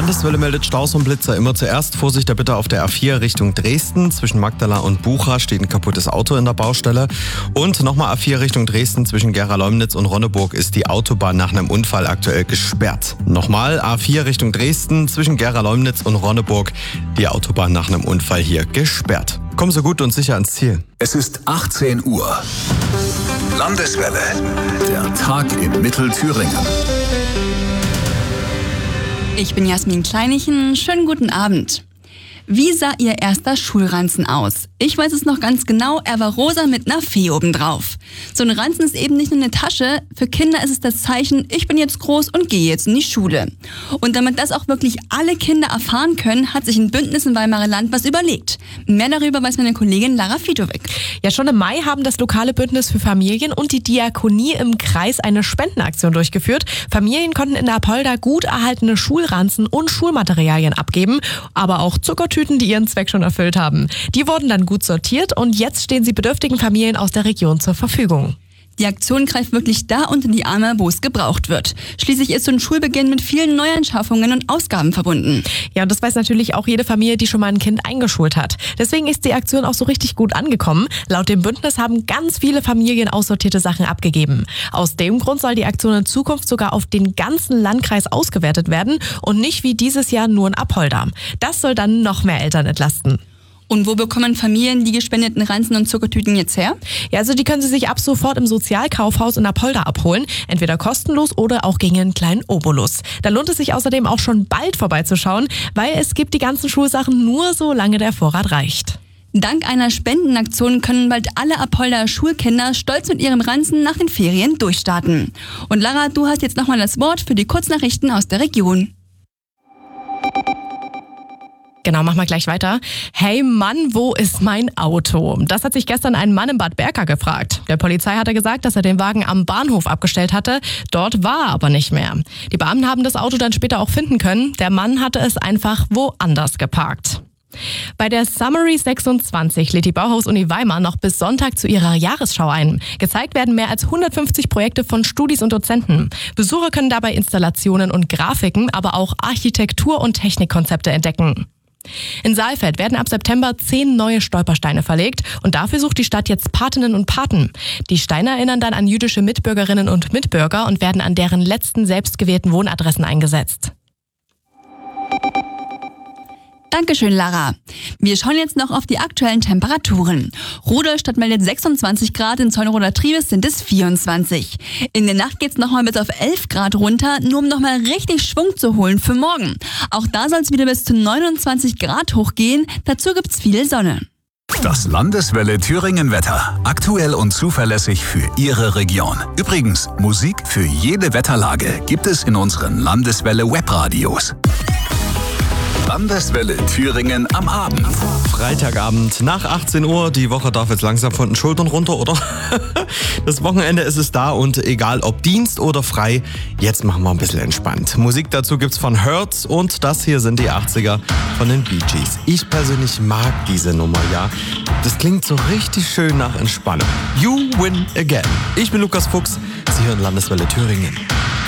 Landeswelle meldet Staus und Blitzer immer zuerst. Vorsicht bitte auf der A4 Richtung Dresden. Zwischen Magdala und Bucha steht ein kaputtes Auto in der Baustelle. Und nochmal A4 Richtung Dresden. Zwischen Gera-Leumnitz und Ronneburg ist die Autobahn nach einem Unfall aktuell gesperrt. Nochmal A4 Richtung Dresden. Zwischen Gera-Leumnitz und Ronneburg die Autobahn nach einem Unfall hier gesperrt. Kommen Sie gut und sicher ans Ziel. Es ist 18 Uhr. Landeswelle. Der Tag in Mittelthüringen. Ich bin Jasmin Kleinichen. Schönen guten Abend. Wie sah Ihr erster Schulranzen aus? Ich weiß es noch ganz genau, er war rosa mit einer Fee obendrauf. So ein Ranzen ist eben nicht nur eine Tasche, für Kinder ist es das Zeichen, ich bin jetzt groß und gehe jetzt in die Schule. Und damit das auch wirklich alle Kinder erfahren können, hat sich ein Bündnis im Weimarer Land was überlegt. Mehr darüber weiß meine Kollegin Lara Fitovic. Ja, schon im Mai haben das lokale Bündnis für Familien und die Diakonie im Kreis eine Spendenaktion durchgeführt. Familien konnten in Apolda gut erhaltene Schulranzen und Schulmaterialien abgeben, aber auch Zuckertüten, die ihren Zweck schon erfüllt haben. Die wurden dann gut sortiert und jetzt stehen sie bedürftigen Familien aus der Region zur Verfügung. Die Aktion greift wirklich da unter die Arme, wo es gebraucht wird. Schließlich ist so ein Schulbeginn mit vielen Neuanschaffungen und Ausgaben verbunden. Ja, und das weiß natürlich auch jede Familie, die schon mal ein Kind eingeschult hat. Deswegen ist die Aktion auch so richtig gut angekommen. Laut dem Bündnis haben ganz viele Familien aussortierte Sachen abgegeben. Aus dem Grund soll die Aktion in Zukunft sogar auf den ganzen Landkreis ausgewertet werden und nicht wie dieses Jahr nur in Apolda. Das soll dann noch mehr Eltern entlasten. Und wo bekommen Familien die gespendeten Ranzen und Zuckertüten jetzt her? Ja, also die können Sie sich ab sofort im Sozialkaufhaus in Apolda abholen. Entweder kostenlos oder auch gegen einen kleinen Obolus. Da lohnt es sich außerdem auch schon bald vorbeizuschauen, weil es gibt die ganzen Schulsachen nur solange der Vorrat reicht. Dank einer Spendenaktion können bald alle Apolder Schulkinder stolz mit ihrem Ranzen nach den Ferien durchstarten. Und Lara, du hast jetzt nochmal das Wort für die Kurznachrichten aus der Region. Genau, machen wir gleich weiter. Hey Mann, wo ist mein Auto? Das hat sich gestern ein Mann in Bad Berka gefragt. Der Polizei hat er gesagt, dass er den Wagen am Bahnhof abgestellt hatte. Dort war er aber nicht mehr. Die Beamten haben das Auto dann später auch finden können. Der Mann hatte es einfach woanders geparkt. Bei der Summary 26 lädt die Bauhaus-Uni Weimar noch bis Sonntag zu ihrer Jahresschau ein. Gezeigt werden mehr als 150 Projekte von Studis und Dozenten. Besucher können dabei Installationen und Grafiken, aber auch Architektur- und Technikkonzepte entdecken. In Saalfeld werden ab September 10 neue Stolpersteine verlegt und dafür sucht die Stadt jetzt Patinnen und Paten. Die Steine erinnern dann an jüdische Mitbürgerinnen und Mitbürger und werden an deren letzten selbstgewählten Wohnadressen eingesetzt. Dankeschön, Lara. Wir schauen jetzt noch auf die aktuellen Temperaturen. Rudolstadt meldet 26 Grad, in Zeulenroda-Triebes sind es 24. In der Nacht geht's nochmal bis auf 11 Grad runter, nur um nochmal richtig Schwung zu holen für morgen. Auch da soll es wieder bis zu 29 Grad hochgehen, dazu gibt's viel Sonne. Das Landeswelle Thüringen Wetter. Aktuell und zuverlässig für Ihre Region. Übrigens, Musik für jede Wetterlage gibt es in unseren Landeswelle Webradios. Landeswelle Thüringen am Abend. Freitagabend nach 18 Uhr. Die Woche darf jetzt langsam von den Schultern runter, oder? Das Wochenende ist es da und egal ob Dienst oder frei, jetzt machen wir ein bisschen entspannt. Musik dazu gibt's von Hertz und das hier sind die 80er von den Bee Gees. Ich persönlich mag diese Nummer, ja. Das klingt so richtig schön nach Entspannung. You win again. Ich bin Lukas Fuchs. Sie hören Landeswelle Thüringen.